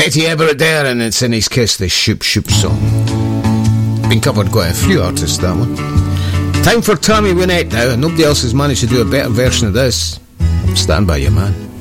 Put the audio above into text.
Betty Everett there, and it's in his kiss, the Shoop Shoop song. Been covered quite a few artists, that one. Time for Tommy Wynette now, and nobody else has managed to do a better version of this. Stand by you, man.